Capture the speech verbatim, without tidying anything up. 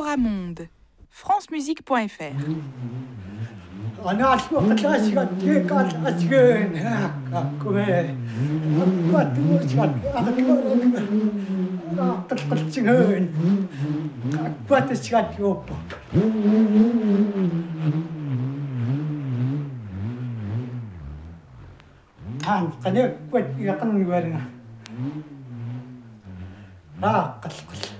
Coramonde, francemusique point f r. أنا أشوف كلاسيك تيك أشين هكا كمان أقعد وشات أقعد أقعد قلتين أقعد شات يوب هان قناة قد يقن يورنا لا قلت قلت